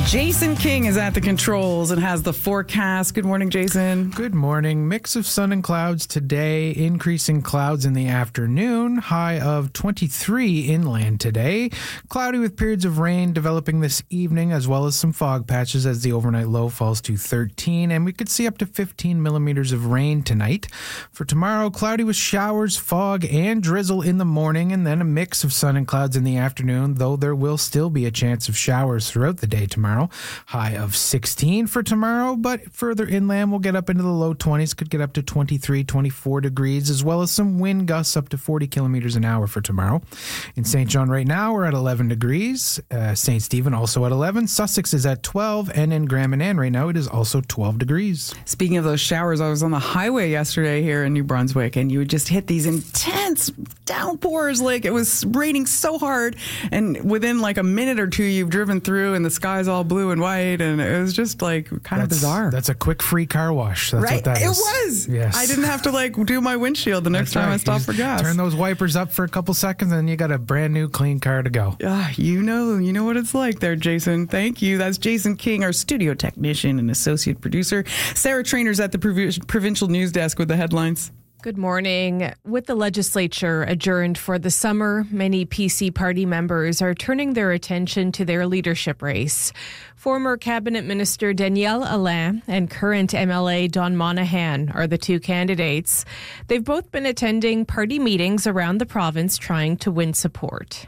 Jason King is at the controls and has the forecast. Good morning, Jason. Good morning. Mix of sun and clouds today. Increasing clouds in the afternoon. High of 23 inland today. Cloudy with periods of rain developing this evening, as well as some fog patches as the overnight low falls to 13. And we could see up to 15 millimeters of rain tonight. For tomorrow, cloudy with showers, fog, and drizzle in the morning, and then a mix of sun and clouds in the afternoon, though there will still be a chance of showers throughout the day tomorrow. High of 16 for tomorrow, but further inland we'll get up into the low 20s, could get up to 23, 24 degrees, as well as some wind gusts up to 40 kilometers an hour for tomorrow. In St. John right now, we're at 11 degrees. St. Stephen also at 11. Sussex is at 12, and in Grand Manan right now, it is also 12 degrees. Speaking of those showers, I was on the highway yesterday here in New Brunswick, and you would just hit these intense downpours. Like, it was raining so hard, and within like a minute or two, you've driven through, and the sky's all blue and white, and it was just like kind of bizarre. That's a quick free car wash. That's right? What that it is. was. Yes. I didn't have to like do my windshield the next time I stopped for gas. Turn those wipers up for a couple seconds, and you got a brand new clean car to go. You know what it's like there, Jason. Thank you. That's Jason King, our studio technician and associate producer. Sarah Trainer's at the Provincial News Desk with the headlines. Good morning. With the legislature adjourned for the summer, many PC party members are turning their attention to their leadership race. Former Cabinet Minister Danielle Alain and current MLA Don Monahan are the two candidates. They've both been attending party meetings around the province trying to win support.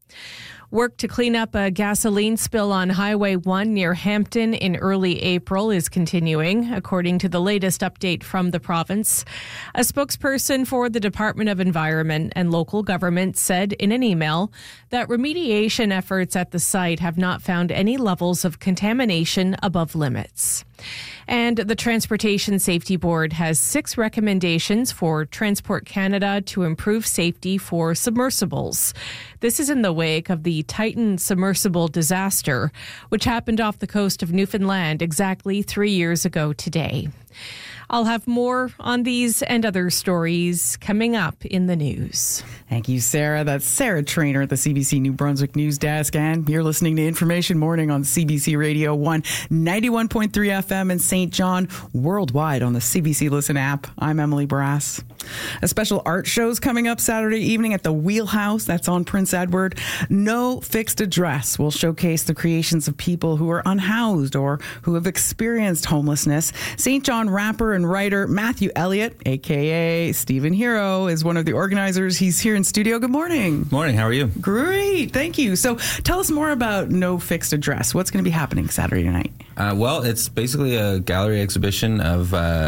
Work to clean up a gasoline spill on Highway 1 near Hampton in early April is continuing, according to the latest update from the province. A spokesperson for the Department of Environment and Local Government said in an email that remediation efforts at the site have not found any levels of contamination above limits. And the Transportation Safety Board has 6 recommendations for Transport Canada to improve safety for submersibles. This is in the wake of the Titan submersible disaster, which happened off the coast of Newfoundland exactly 3 years ago today. I'll have more on these and other stories coming up in the news. Thank you, Sarah. That's Sarah Trainer at the CBC New Brunswick News Desk. And you're listening to Information Morning on CBC Radio 1, 91.3 FM in St. John, worldwide on the CBC Listen app. I'm Emily Brass. A special art show's coming up Saturday evening at the Wheelhouse. That's on Prince Edward. No Fixed Address will showcase the creations of people who are unhoused or who have experienced homelessness. St. John rapper and writer Matthew Elliott, a.k.a. Stephen Hero, is one of the organizers. He's here in studio. Good morning. Morning. How are you? Great. Thank you. So tell us more about No Fixed Address. What's going to be happening Saturday night? Well, it's basically a gallery exhibition of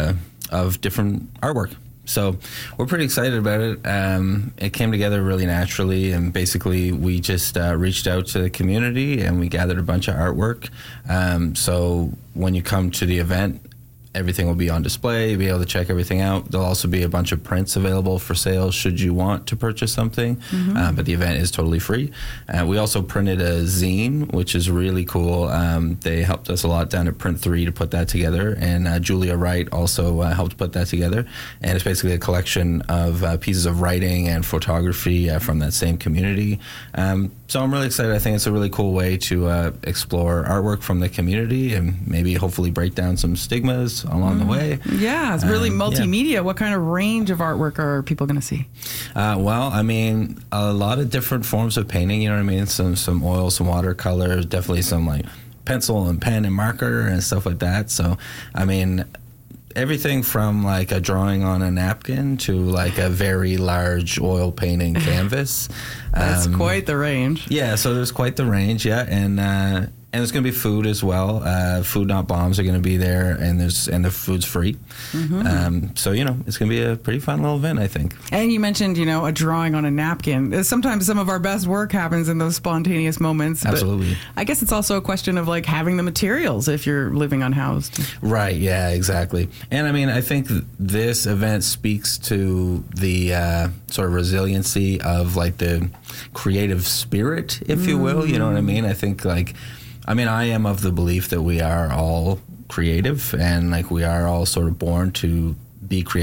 different artwork. So we're pretty excited about it. It came together really naturally, and basically we just reached out to the community and we gathered a bunch of artwork. So when you come to the event, everything will be on display. You'll be able to check everything out. There'll also be a bunch of prints available for sale should you want to purchase something. But the event is totally free. We also printed a zine, which is really cool. They helped us a lot down at Print 3 to put that together. And Julia Wright also helped put that together. And it's basically a collection of pieces of writing and photography from that same community. So I'm really excited. I think it's a really cool way to explore artwork from the community and maybe hopefully break down some stigmas along the way. Yeah, it's really multimedia. What kind of range of artwork are people going to see? Well, I mean, a lot of different forms of painting, you know what I mean? Some oil, some watercolor, definitely some like pencil and pen and marker and stuff like that. So, I mean, everything from like a drawing on a napkin to like a very large oil painting canvas. That's quite the range. Yeah, so there's quite the range, yeah. And there's going to be food as well. Food Not Bombs are going to be there, and the food's free. So, it's going to be a pretty fun little event, I think. And you mentioned, a drawing on a napkin. Sometimes some of our best work happens in those spontaneous moments. Absolutely. But I guess it's also a question of like having the materials if you're living unhoused. Right, yeah, exactly. And I mean, I think this event speaks to the sort of resiliency of like the creative spirit, if you will. You know what I mean? I think I am of the belief that we are all creative and like we are all sort of born to be creative